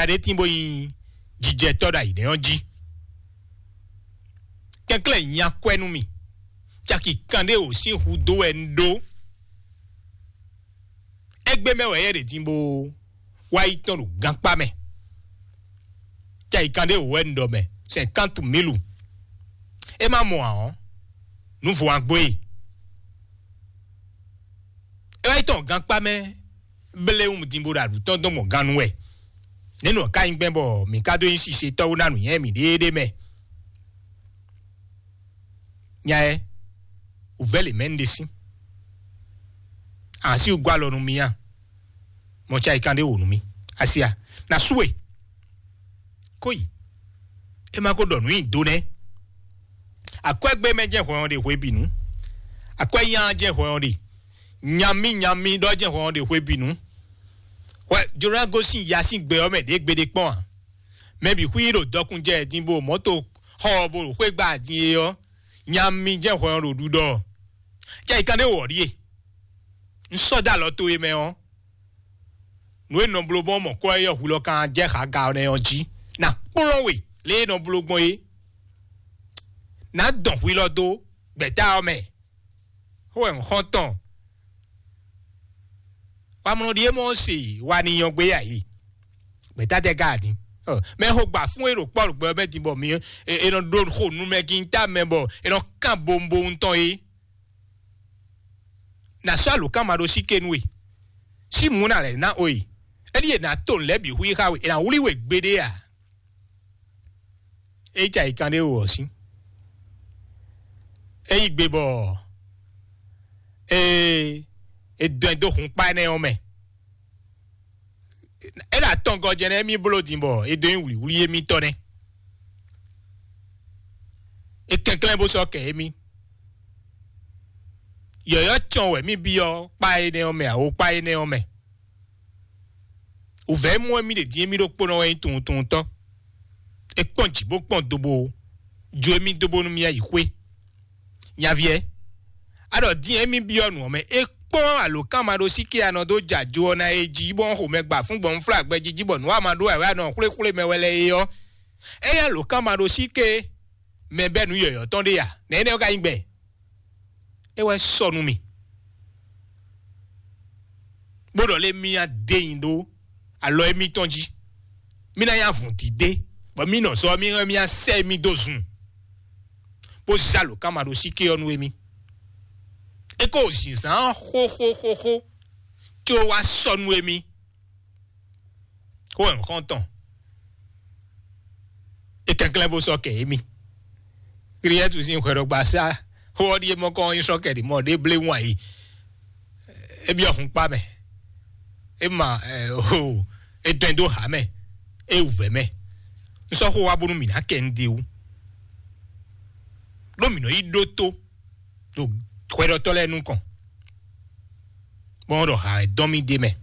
de timbo yi jije toda ide onji kenkle nya kwenu mi jaki kande o si hudo endo egbe mewe ye de timbo wa itonu ganpa me jaki kande o endo me 50,000 e ma mo an nous faut en gbe e wa iton ganpa me bele timbo da du ton don mo ganwe nínú ka ngbe bo mi ka do yin si se to nanu yen mi dédé me nyae uvele mendesi asi ugwa lo nu mi ya mo cha ikande wo nu mi asia na suwe koi e ma ko do nu indo ne akwegbe meje hwon de hwebinu akweyan je hwon de nyami do je hwon de hwebinu wa jura gosin yasin gbe o me de gbede pon maybe huiro dokun je dinbo moto ho bo hwe gba din yo nyami je hwon ro dudo je ikande wori e nsoda lo to e me on no no blogbon mo ko yo hulo kan je kha ga ne onji na porowe le no blogbon e na don wi lo do gbeta o me ho en hoton Pamono die mo si wa ni yan gbe ayi beta de gadi me ho gba fun ero po gbe be ti bo mi e no do ho nu me kin ta me bo e no kan bombo nton yi na so lo kan ma do si kenwe si mu na le na oyi e di na to le bi hui ha we na wuli we gbede a e ja ikande wo si e igbe bo e do hun pa ne o me e la ton go je ne mi bolo dimbo e do wuli emi to ne e kenklen bo so ke emi yo chon we mi bi o pa ne o me a o pa ne o me o ve mo mi de di emi do pono e tun to e ponji bo pon dobo jo emi dobo nu mi ayi hwe nya vie ado di emi bi onu o me e pon alokan mado sike anodo jajo na eji bon ho megba fun gbon flag gbe jiji bon wa mado ewa na kule mewele yo e ya lokan mado sike me benu yoyo ton de ya na ene o ka ngbe e we sonu mi bodo le mi a de indo alo emi tonji mi na ya fun ti de bo mi no so mi a se mi dozun po sa lokan mado sike onu emi eko jinsan ho tí ó wá sọnù emi ko en konton e kenkle bo so ke emi kriye tu sin kwero gba sa ho di mo kon in so ke di mo de ble won yi e bi ohun pa me e ma e tendo ha me e uve me so ho wa bonu mi na ke ndi u domino idoto do kwero tole nu kon bon do ha domi de me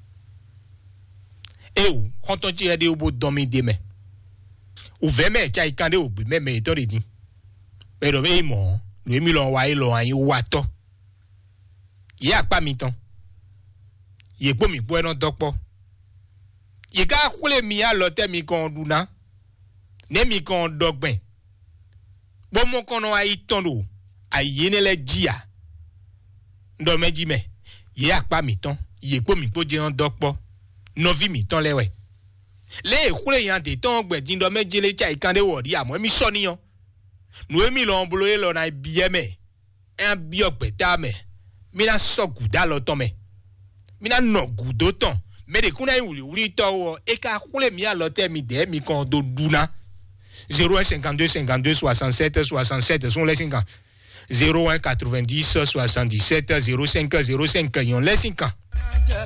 e u konton ti e de obo domi de me u ve me cha ikande o gbe me to ri ni pero be mo lo emi lo wa ilo ayin wa to ye apa mi tan ye gbo mi gbo eno dopo ye ka kule mi a lo te mi kon duna ne mi kon dogben bo mo kono ayi ton do aye ne le jia ndo meji me ye apa mi tan ye gbo mi gbo je an dopo no vi mi tan lewe le kule yan de ton gbe din do meji le cha ikande wori amo mi so niyan nu emi lo nbulo ye lo na biye me en bi opeta me mi na so guda lo ton me mi na no gudo ton me de kuna wuli to wo e ka kule mi a lo te mi de mi kon do duna 0152 52 67 67 sont les 50 01 90 77 05 05 yon les 50